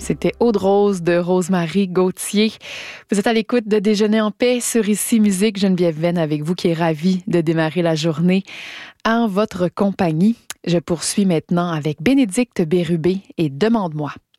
C'était Aude Rose de Rosemary Gauthier. Vous êtes à l'écoute de Déjeuner en paix sur Ici Musique. Geneviève Venn avec vous qui est ravie de démarrer la journée en votre compagnie. Je poursuis maintenant avec Bénédicte Bérubé et Demande-moi.